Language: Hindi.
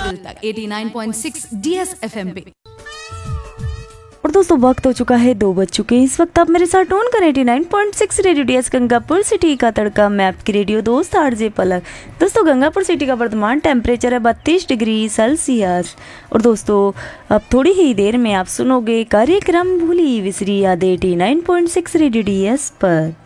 दिल तक 89.6 डीएस एफएम पे। और दोस्तों वक्त हो चुका है 2 बज चुके हैं। इस वक्त आप मेरे साथ टोन कर 89.6 रेडियो डीएस गंगापुर सिटी का तड़का। मैं आपकी रेडियो दोस्त आरजे पलक। दोस्तों गंगापुर सिटी का वर्तमान टेम्परेचर है 32 डिग्री सेल्सियस। और दोस्तों अब थोड़ी ही देर में आप सुनोगे कार्यक्रम भूली विसरी यादें 89.6 रेडियो डीएस पर।